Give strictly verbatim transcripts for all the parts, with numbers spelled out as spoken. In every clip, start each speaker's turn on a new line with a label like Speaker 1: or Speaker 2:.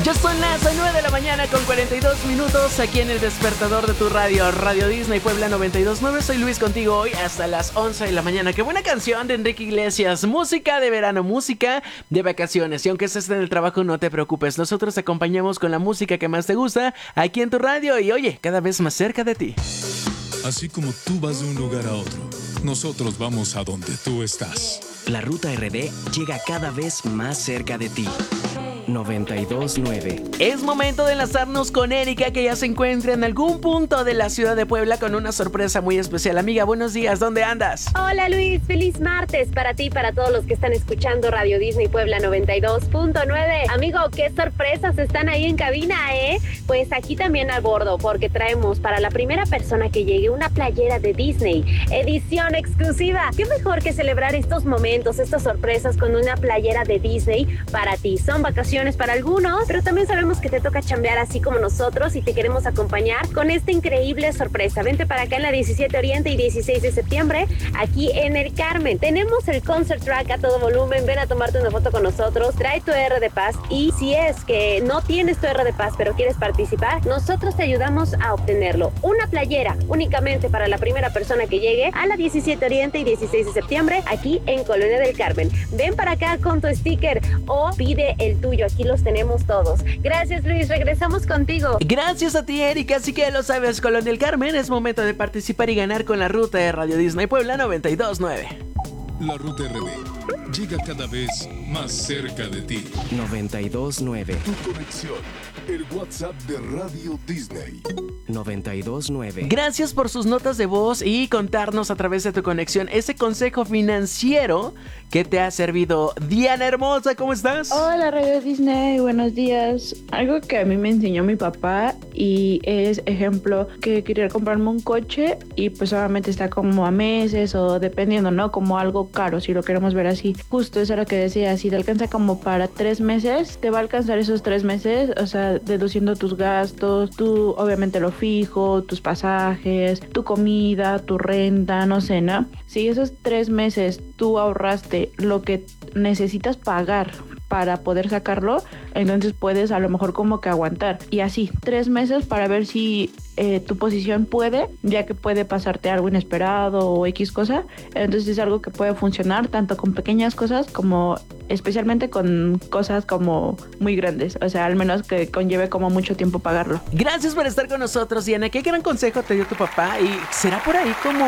Speaker 1: Ya son las nueve de la mañana con cuarenta y dos minutos aquí en el despertador de tu radio, Radio Disney Puebla noventa y dos punto nueve. Soy Luis contigo hoy hasta las once de la mañana. Qué buena canción de Enrique Iglesias. Música de verano, música de vacaciones. Y aunque estés en el trabajo, no te preocupes. Nosotros te acompañamos con la música que más te gusta aquí en tu radio y oye, cada vez más cerca de ti.
Speaker 2: Así como tú vas de un lugar a otro, nosotros vamos a donde tú estás.
Speaker 3: La Ruta R D llega cada vez más cerca de ti. noventa y dos punto nueve.
Speaker 1: Es momento de enlazarnos con Erika, que ya se encuentra en algún punto de la ciudad de Puebla con una sorpresa muy especial. Amiga, buenos días, ¿dónde andas?
Speaker 4: Hola Luis, feliz martes para ti y para todos los que están escuchando Radio Disney Puebla noventa y dos punto nueve. Amigo, qué sorpresas están ahí en cabina, ¿eh? Pues aquí también a bordo, porque traemos para la primera persona que llegue una playera de Disney, edición exclusiva. Qué mejor que celebrar estos momentos, estas sorpresas con una playera de Disney para ti. Son vacaciones para algunos, pero también sabemos que te toca chambear así como nosotros y te queremos acompañar con esta increíble sorpresa. Vente para acá en la diecisiete Oriente y dieciséis de septiembre, aquí en el Carmen. Tenemos el concert track a todo volumen. Ven a tomarte una foto con nosotros, trae tu R de Paz y si es que no tienes tu R de Paz pero quieres participar, nosotros te ayudamos a obtenerlo. Una playera únicamente para la primera persona que llegue a la diecisiete Oriente y dieciséis de septiembre, aquí en Colonia del Carmen. Ven para acá con tu sticker o pide el tuyo. Aquí los tenemos todos. Gracias, Luis. Regresamos contigo.
Speaker 1: Gracias a ti, Erika. Así que lo sabes, Colonia del Carmen, es momento de participar y ganar con la ruta de Radio Disney Puebla noventa y dos punto nueve.
Speaker 2: La Ruta R D llega cada vez más cerca de ti.
Speaker 3: noventa y dos punto nueve.
Speaker 2: Tu conexión, el WhatsApp de Radio Disney.
Speaker 3: noventa y dos punto nueve.
Speaker 1: Gracias por sus notas de voz y contarnos a través de tu conexión ese consejo financiero que te ha servido. Diana hermosa, ¿cómo estás?
Speaker 5: Hola Radio Disney, buenos días. Algo que a mí me enseñó mi papá y es ejemplo que quería comprarme un coche y pues obviamente está como a meses o dependiendo, ¿no? Como algo caro si lo queremos ver así. Justo eso era lo que decía, si te alcanza como para tres meses, te va a alcanzar esos tres meses, o sea, deduciendo tus gastos, tú obviamente lo fijo, tus pasajes, tu comida, tu renta, no sé, ¿no? Si esos tres meses tú ahorraste lo que necesitas pagar para poder sacarlo, entonces puedes a lo mejor como que aguantar. Y así, tres meses para ver si eh, tu posición puede, ya que puede pasarte algo inesperado o X cosa. Entonces es algo que puede funcionar tanto con pequeñas cosas como especialmente con cosas como muy grandes. O sea, al menos que conlleve como mucho tiempo pagarlo.
Speaker 1: Gracias por estar con nosotros, Diana. ¿Qué gran consejo te dio tu papá? Y será por ahí como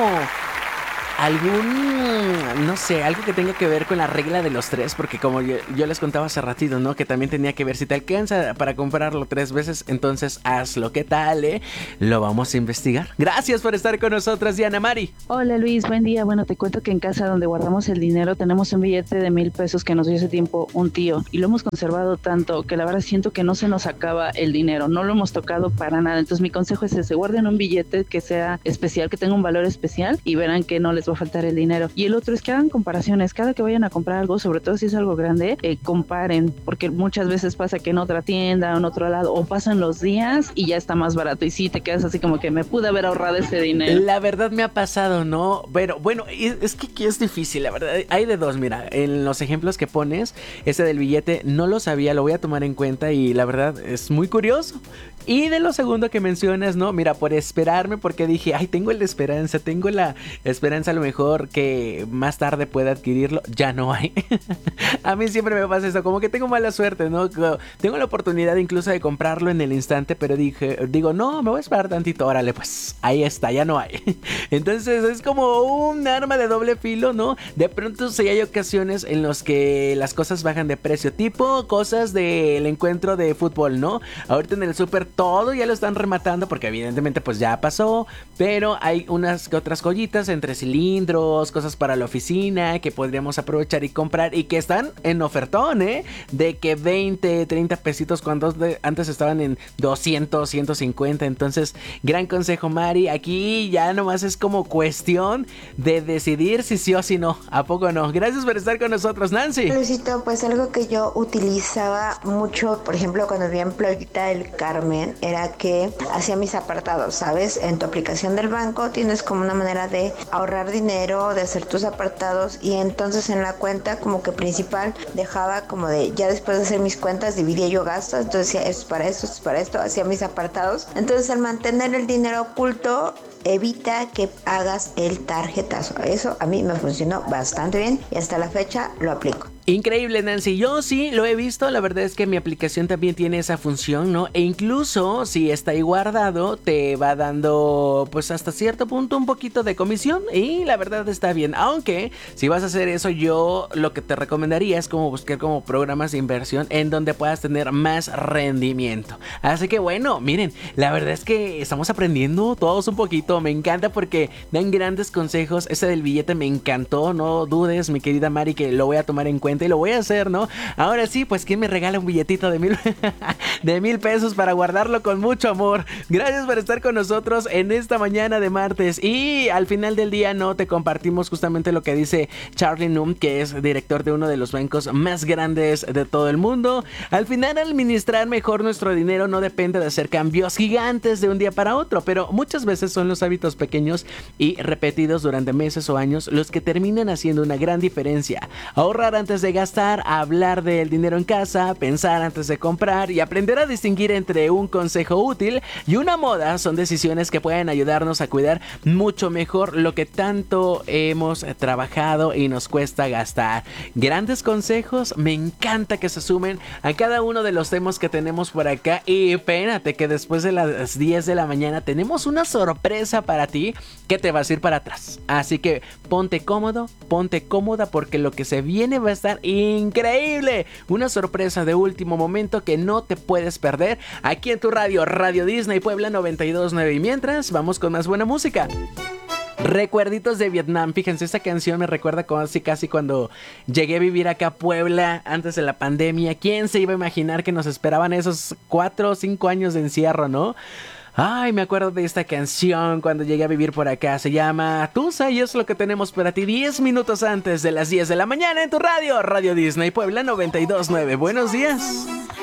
Speaker 1: algún, no sé, algo que tenga que ver con la regla de los tres, porque como yo, yo les contaba hace ratito, ¿no? Que también tenía que ver si te alcanza para comprarlo tres veces, entonces hazlo. ¿Qué tal, eh? Lo vamos a investigar. Gracias por estar con nosotros, Diana. Mari.
Speaker 6: Hola Luis, buen día. Bueno, te cuento que en casa donde guardamos el dinero tenemos un billete de mil pesos que nos dio hace tiempo un tío y lo hemos conservado tanto que la verdad siento que no se nos acaba el dinero, no lo hemos tocado para nada. Entonces mi consejo es ese, guarden un billete que sea especial, que tenga un valor especial y verán que no les va a faltar el dinero. Y el otro es que hagan comparaciones, cada que vayan a comprar algo, sobre todo si es algo grande, eh, comparen, porque muchas veces pasa que en otra tienda o en otro lado, o pasan los días y ya está más barato y sí te quedas así como que me pude haber ahorrado ese dinero.
Speaker 1: La verdad me ha pasado, ¿no? Pero bueno, es que aquí es difícil, la verdad. Hay de dos, mira, en los ejemplos que pones, ese del billete no lo sabía, lo voy a tomar en cuenta y la verdad es muy curioso. Y de lo segundo que mencionas, ¿no? Mira, por esperarme, porque dije, ay, tengo la esperanza, tengo la esperanza a lo mejor que más tarde pueda adquirirlo, ya no hay. A mí siempre me pasa eso, como que tengo mala suerte, ¿no? Tengo la oportunidad incluso de comprarlo en el instante, pero dije, digo, no, me voy a esperar tantito, órale, pues ahí está, ya no hay. Entonces es como un arma de doble filo, ¿no? De pronto sí hay ocasiones en las que las cosas bajan de precio, tipo cosas del encuentro de fútbol, ¿no? Ahorita en el súper todo ya lo están rematando porque evidentemente pues ya pasó, pero hay unas que otras joyitas entre cilindros, cosas para la oficina que podríamos aprovechar y comprar y que están en ofertón, ¿eh? De que veinte, treinta pesitos cuando de, antes estaban en doscientos, ciento cincuenta. Entonces, gran consejo, Mari. Aquí ya nomás es como cuestión de decidir si sí o si no. ¿A poco no? Gracias por estar con nosotros, Nancy.
Speaker 7: Luisito, pues algo que yo utilizaba mucho, por ejemplo, cuando vivía en Playita del Carmen, también era que hacía mis apartados, ¿sabes? En tu aplicación del banco tienes como una manera de ahorrar dinero, de hacer tus apartados, y entonces en la cuenta como que principal dejaba como de, ya después de hacer mis cuentas dividía yo gastos, entonces decía, esto es para esto, esto es para esto, hacía mis apartados. Entonces al mantener el dinero oculto evita que hagas el tarjetazo. Eso a mí me funcionó bastante bien y hasta la fecha lo aplico.
Speaker 1: Increíble, Nancy. Yo sí lo he visto. La verdad es que mi aplicación también tiene esa función, ¿no? E incluso si está ahí guardado, te va dando, pues hasta cierto punto, un poquito de comisión. Y la verdad está bien. Aunque si vas a hacer eso, yo lo que te recomendaría es como buscar como programas de inversión en donde puedas tener más rendimiento. Así que bueno, miren, la verdad es que estamos aprendiendo todos un poquito. Me encanta porque dan grandes consejos. Ese del billete me encantó. No dudes, mi querida Mari, que lo voy a tomar en cuenta y lo voy a hacer, ¿no? Ahora sí, pues ¿quién me regala un billetito de mil de mil pesos para guardarlo con mucho amor? Gracias por estar con nosotros en esta mañana de martes. Y al final del día, no, te compartimos justamente lo que dice Charlie Nunn, que es director de uno de los bancos más grandes de todo el mundo. Al final, administrar mejor nuestro dinero no depende de hacer cambios gigantes de un día para otro, pero muchas veces son los hábitos pequeños y repetidos durante meses o años los que terminan haciendo una gran diferencia. Ahorrar antes de gastar, hablar del dinero en casa, pensar antes de comprar y aprender a distinguir entre un consejo útil y una moda son decisiones que pueden ayudarnos a cuidar mucho mejor lo que tanto hemos trabajado y nos cuesta gastar. Grandes consejos, me encanta que se sumen a cada uno de los temas que tenemos por acá. Y espérate que después de las diez de la mañana tenemos una sorpresa para ti que te vas a ir para atrás. Así que ponte cómodo, ponte cómoda porque lo que se viene va a estar increíble. Una sorpresa de último momento que no te puedes perder aquí en tu radio, Radio Disney Puebla noventa y dos punto nueve. Y mientras, vamos con más buena música. Recuerditos de Vietnam. Fíjense, esta canción me recuerda casi casi cuando llegué a vivir acá a Puebla antes de la pandemia. ¿Quién se iba a imaginar que nos esperaban esos cuatro o cinco años de encierro, no? Ay, me acuerdo de esta canción cuando llegué a vivir por acá. Se llama Tusa y es lo que tenemos para ti diez minutos antes de las diez de la mañana en tu radio, Radio Disney Puebla noventa y dos punto nueve. Buenos días.